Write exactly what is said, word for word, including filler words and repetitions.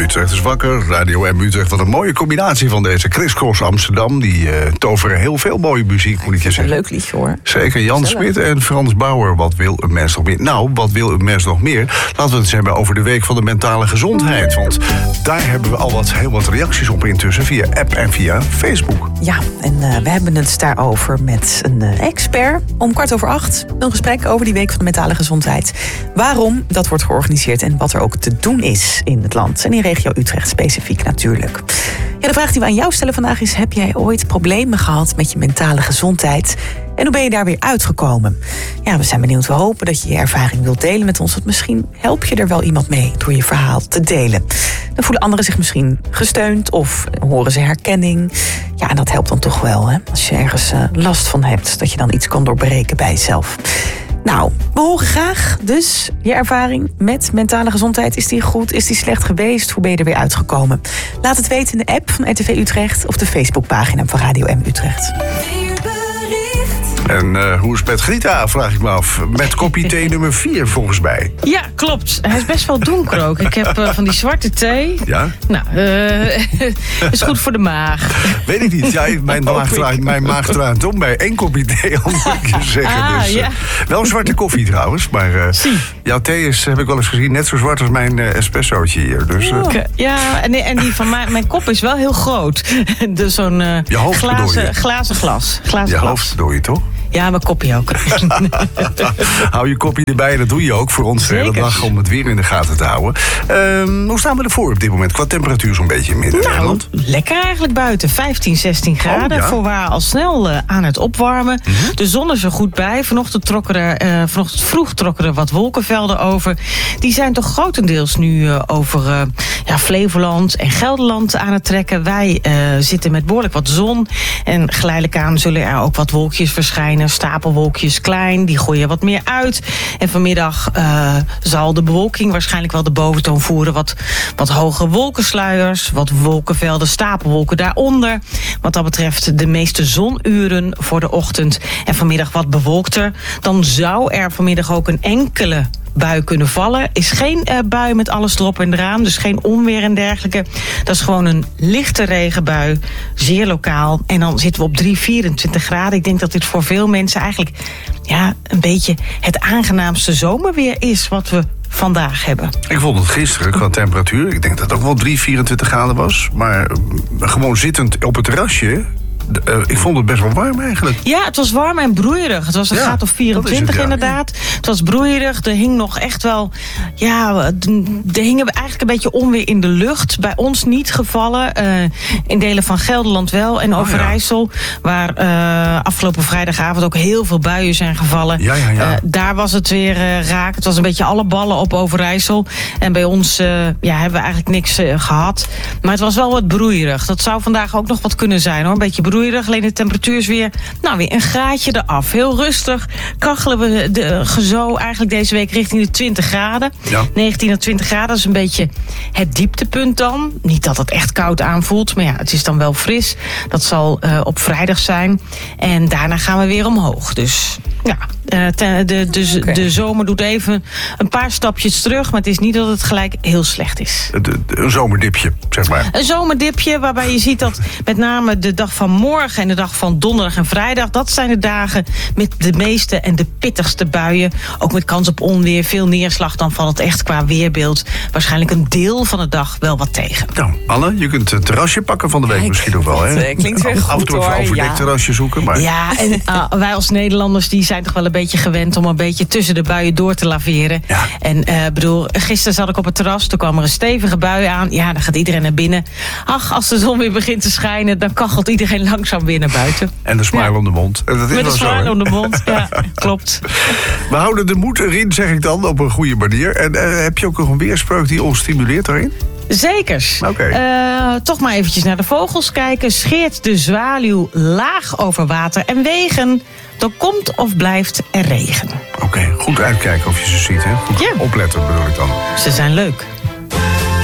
Utrecht is wakker, Radio M Utrecht. Wat een mooie combinatie van deze Crisscross Amsterdam. Die uh, toveren heel veel mooie muziek, moet ik je zeggen. Een leuk liedje, hoor. Zeker, Jan Smit en Frans Bauer. Wat wil een mens nog meer? Nou, wat wil een mens nog meer? Laten we het eens hebben over de Week van de Mentale Gezondheid. Want daar hebben we al wat, heel wat reacties op intussen. Via app en via Facebook. Ja, en uh, we hebben het daarover met een uh, expert. Om kwart over acht een gesprek over die Week van de Mentale Gezondheid. Waarom dat wordt georganiseerd en wat er ook te doen is in het land. En in regio Utrecht specifiek natuurlijk. Ja, de vraag die we aan jou stellen vandaag is: heb jij ooit problemen gehad met je mentale gezondheid? En hoe ben je daar weer uitgekomen? Ja, we zijn benieuwd. We hopen dat je je ervaring wilt delen met ons. Want misschien help je er wel iemand mee door je verhaal te delen. Dan voelen anderen zich misschien gesteund of horen ze herkenning. Ja, en dat helpt dan toch wel, hè? Als je ergens uh, last van hebt, dat je dan iets kan doorbreken bij jezelf. Nou, we horen graag dus je ervaring met mentale gezondheid. Is die goed? Is die slecht geweest? Hoe ben je er weer uitgekomen? Laat het weten in de app van R T V Utrecht of de Facebookpagina van Radio M Utrecht. En uh, hoe is het met Grita, vraag ik me af. Met kopje thee nummer vier, volgens mij. Ja, klopt. Hij is best wel donker ook. Ik heb uh, van die zwarte thee. Ja? Nou, uh, is goed voor de maag. Weet ik niet. Ja, mijn, maag draait, mijn maag draait om bij één kopje thee, al moet ik je zeggen. Ah, dus, uh, ja. Wel een zwarte koffie trouwens. Maar uh, jouw thee is, heb ik wel eens gezien, net zo zwart als mijn uh, espressootje hier. Dus, uh, ja, en, en die van mij, mijn kop is wel heel groot. Dus zo'n uh, je hoofd glazen, je. glazen glas. Glazen je glas. hoofd doe je toch? Ja, mijn kopje ook. Hou je kopje erbij, dat doe je ook voor ons de hele dag om het weer in de gaten te houden. Uh, hoe staan we ervoor op dit moment? Qua temperatuur zo'n beetje in Midden-Nederland? Nou, lekker eigenlijk buiten. vijftien, zestien graden. Oh, ja. Voorwaar al snel uh, aan het opwarmen. Mm-hmm. De zon is er goed bij. Vanochtend, trokken er, uh, vanochtend vroeg trokken er wat wolkenvelden over. Die zijn toch grotendeels nu uh, over uh, ja, Flevoland en Gelderland aan het trekken. Wij uh, zitten met behoorlijk wat zon. En geleidelijk aan zullen er ook wat wolkjes verschijnen. Stapelwolkjes klein, die gooien wat meer uit. En vanmiddag uh, zal de bewolking waarschijnlijk wel de boventoon voeren. Wat, wat hogere wolkensluiers, wat wolkenvelden, stapelwolken daaronder. Wat dat betreft de meeste zonuren voor de ochtend. En vanmiddag wat bewolkter. Dan zou er vanmiddag ook een enkele bui kunnen vallen. Is geen uh, bui met alles erop en eraan, dus geen onweer en dergelijke. Dat is gewoon een lichte regenbui, zeer lokaal. En dan zitten we op drie, vierentwintig graden. Ik denk dat dit voor veel mensen eigenlijk ja, een beetje het aangenaamste zomerweer is wat we vandaag hebben. Ik vond het gisteren qua temperatuur. Ik denk dat het ook wel drie, vierentwintig graden was. Maar uh, gewoon zittend op het terrasje. Uh, ik vond het best wel warm eigenlijk. Ja, het was warm en broeierig. Het was een ja, graad of vierentwintig het, ja. inderdaad. Het was broeierig. Er hing nog echt wel... Ja, er hingen eigenlijk een beetje onweer in de lucht. Bij ons niet gevallen. Uh, in delen van Gelderland wel. En Overijssel, oh, ja. waar uh, afgelopen vrijdagavond ook heel veel buien zijn gevallen. Ja, ja, ja. Uh, daar was het weer uh, raak. Het was een beetje alle ballen op Overijssel. En bij ons uh, ja, hebben we eigenlijk niks uh, gehad. Maar het was wel wat broeierig. Dat zou vandaag ook nog wat kunnen zijn, hoor. Een beetje broeierig. Alleen de temperatuur is weer, nou, weer een graadje eraf. Heel rustig kachelen we de gezo eigenlijk deze week richting de twintig graden. Ja. negentien à twintig graden, dat is een beetje het dieptepunt dan. Niet dat het echt koud aanvoelt, maar ja, het is dan wel fris. Dat zal uh, op vrijdag zijn. En daarna gaan we weer omhoog. Dus ja, uh, de, de, de, okay. de zomer doet even een paar stapjes terug. Maar het is niet dat het gelijk heel slecht is. De, de, een zomerdipje, zeg maar. Een zomerdipje waarbij je ziet dat met name de dag van morgen en de dag van donderdag en vrijdag, dat zijn de dagen met de meeste en de pittigste buien. Ook met kans op onweer, veel neerslag. Dan valt het echt qua weerbeeld waarschijnlijk een deel van de dag wel wat tegen. Nou, Anne, je kunt het terrasje pakken van de week. Kijk, misschien ook wel, hè? Klinkt weer goed, af en toe even overdekt ja. terrasje zoeken. Maar... Ja, en uh, wij als Nederlanders die zijn toch wel een beetje gewend om een beetje tussen de buien door te laveren. Ja. En uh, bedoel, gisteren zat ik op het terras, toen kwam er een stevige bui aan. Ja, dan gaat iedereen naar binnen. Ach, als de zon weer begint te schijnen, dan kachelt iedereen langzaam weer naar buiten. En de smile ja. om de mond. En dat is Met de smile zo, om de mond, ja, klopt. We houden de moed erin, zeg ik dan, op een goede manier. En uh, heb je ook nog een weerspreuk die ons stimuleert daarin? Zekers. Okay. Uh, toch maar eventjes naar de vogels kijken. Scheert de zwaluw laag over water en wegen, dan komt of blijft er regen. Oké, okay, goed uitkijken of je ze ziet, hè? Goed ja. opletten bedoel ik dan. Ze zijn leuk.